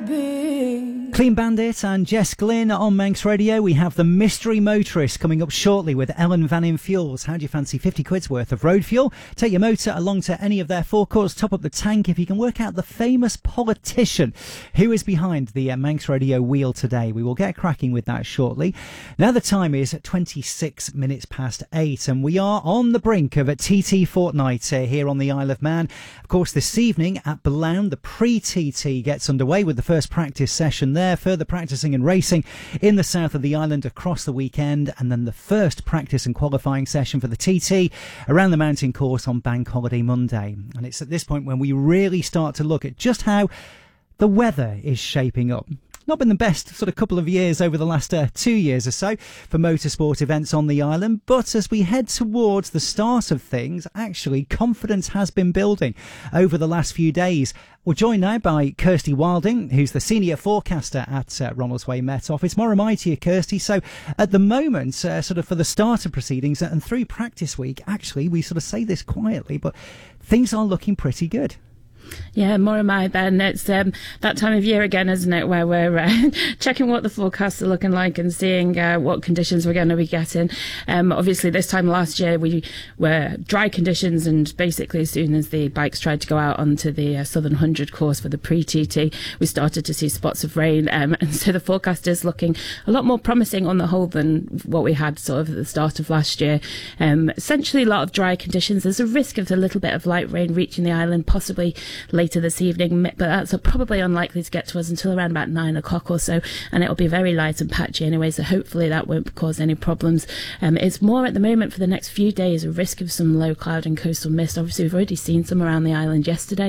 be. Clean Bandit and Jess Glynn on Manx Radio. We have the Mystery Motorist coming up shortly with Ellen Van In Fuels. How do you fancy 50 quid's worth of road fuel? Take your motor along to any of their forecourts, top up the tank if you can work out the famous politician who is behind the Manx Radio wheel today. We will get cracking with that shortly. Now the time is 26 minutes past 8 and we are on the brink of a TT fortnight here on the Isle of Man. Of course, this evening at Blount, the pre-TT gets underway with the first practice session there, further practicing and racing in the south of the island across the weekend, and then the first practice and qualifying session for the TT around the mountain course on Bank Holiday Monday. And it's at this point when we really start to look at just how the weather is shaping up. Not been the best sort of couple of years over the last 2 years or so for motorsport events on the island, but as we head towards the start of things, actually confidence has been building over the last few days. We're joined now by Kirsty Wilding, who's the senior forecaster at Ronaldsway Met Office. More am I to you, Kirsty. So at the moment, sort of for the start of proceedings and through practice week, actually, we sort of say this quietly, but things are looking pretty good. Yeah, more am I, Ben. It's that time of year again, isn't it, where we're checking what the forecasts are looking like and seeing what conditions we're going to be getting. Obviously, this time last year, we were dry conditions, and basically as soon as the bikes tried to go out onto the Southern 100 course for the pre-TT, we started to see spots of rain. And so the forecast is looking a lot more promising on the whole than what we had sort of at the start of last year. Essentially, a lot of dry conditions. There's a risk of a little bit of light rain reaching the island, possibly later this evening, but that's probably unlikely to get to us until around about 9 o'clock or so, and it'll be very light and patchy anyway, so hopefully that won't cause any problems. It's more at the moment for the next few days a risk of some low cloud and coastal mist. Obviously we've already seen some around the island yesterday.